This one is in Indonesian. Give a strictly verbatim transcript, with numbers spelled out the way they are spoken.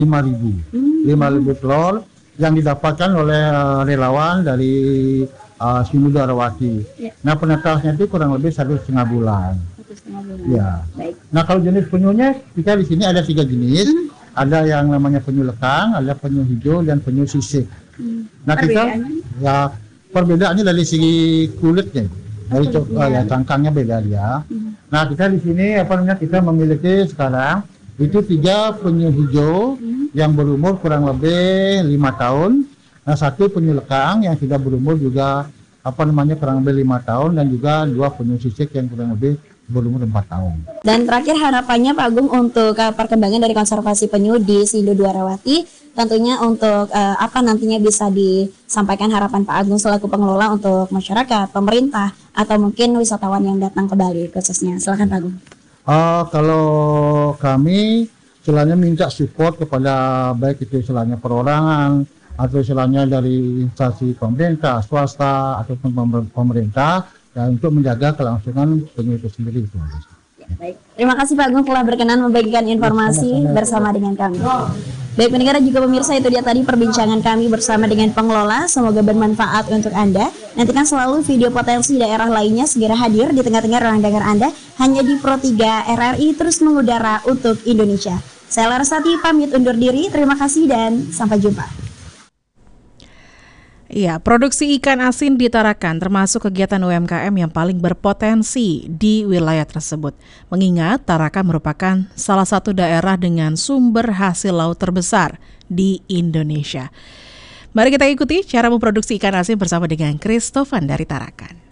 lima ribu. Hmm. lima ribu telur yang didapatkan oleh uh, relawan dari uh, Sindu Dwarawati. Ya. Nah, penetasnya itu kurang lebih satu setengah bulan. Satu setengah bulan. Ya. Baik. Nah, kalau jenis penyunya kita di sini ada tiga jenis. Hmm. Ada yang namanya penyu lekang, ada penyu hijau, dan penyu sisik. Hmm. Nah, kita ya perbedaannya dari segi kulitnya, dari oh, uh, ya cangkangnya beda dia. Hmm. Nah, kita di sini apa namanya kita memiliki sekarang itu tiga penyu hijau hmm. yang berumur kurang lebih lima tahun. Nah, satu penyu lekang yang sudah berumur juga apa namanya kurang lebih lima tahun, dan juga dua penyu sisik yang kurang lebih berumur empat tahun. Dan terakhir harapannya Pak Agung untuk uh, perkembangan dari konservasi penyu di Sindu Dwarawati, tentunya untuk uh, apa nantinya bisa disampaikan harapan Pak Agung selaku pengelola untuk masyarakat, pemerintah, atau mungkin wisatawan yang datang ke Bali khususnya. Silakan Pak Agung. Uh, kalau kami istilahnya minta support kepada baik itu istilahnya perorangan atau istilahnya dari instansi pemerintah, swasta ataupun pemerintah, dan untuk menjaga kelangsungan penyu itu sendiri. Itu. Ya, baik. Terima kasih Pak Agung telah berkenan membagikan informasi ya, bersama dengan kami. Baik pendengar juga pemirsa, itu dia tadi perbincangan kami bersama dengan pengelola. Semoga bermanfaat untuk Anda. Nantikan selalu video potensi daerah lainnya segera hadir di tengah-tengah ruang dengar Anda hanya di Pro tiga R R I terus mengudara untuk Indonesia. Saya Larsati pamit undur diri. Terima kasih dan sampai jumpa. Iya, produksi ikan asin di Tarakan termasuk kegiatan U M K M yang paling berpotensi di wilayah tersebut. Mengingat Tarakan merupakan salah satu daerah dengan sumber hasil laut terbesar di Indonesia. Mari kita ikuti cara memproduksi ikan asin bersama dengan Christovan dari Tarakan.